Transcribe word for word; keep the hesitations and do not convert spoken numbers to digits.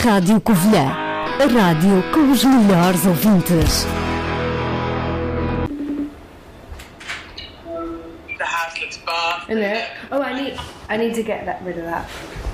Rádio Covilhã, a rádio com os melhores ouvintes. The house looks bath. Isn't it? Oh, I need, I need to get that rid of that.